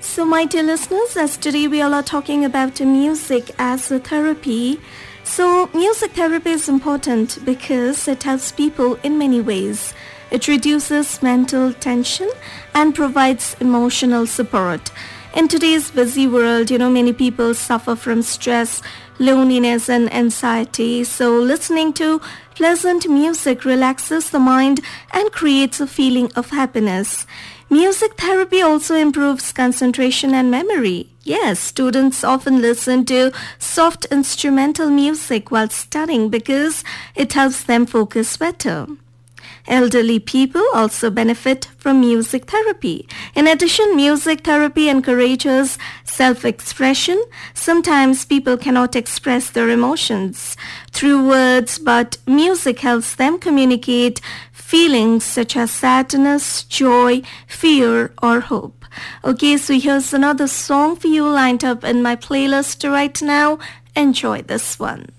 So my dear listeners, as today we all are talking about music as a therapy. So music therapy is important because it helps people in many ways. It reduces mental tension and provides emotional support. In today's busy world, many people suffer from stress, loneliness and anxiety. So listening to pleasant music relaxes the mind and creates a feeling of happiness. Music therapy also improves concentration and memory. Yes, students often listen to soft instrumental music while studying because it helps them focus better. Elderly people also benefit from music therapy. In addition, music therapy encourages self-expression. Sometimes people cannot express their emotions through words, but music helps them communicate feelings such as sadness, joy, fear, or hope. Okay, so here's another song for you lined up in my playlist right now. Enjoy this one.